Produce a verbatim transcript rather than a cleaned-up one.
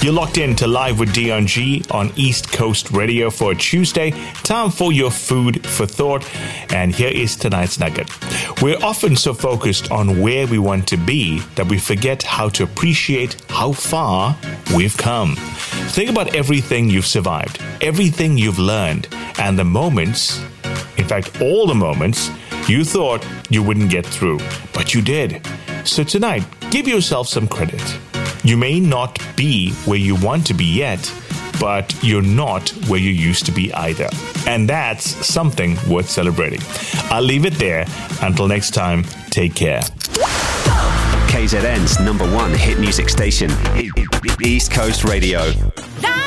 You're locked in to Live with Dion G on East Coast Radio for a Tuesday. Time for your food for thought. And here is tonight's nugget. We're often so focused on where we want to be that we forget how to appreciate how far we've come. Think about everything you've survived, everything you've learned, and the moments, in fact, all the moments you thought you wouldn't get through, but you did. So tonight, give yourself some credit. You may not be where you want to be yet, but you're not where you used to be either. And that's something worth celebrating. I'll leave it there. Until next time, take care. K Z N's number one hit music station, East Coast Radio.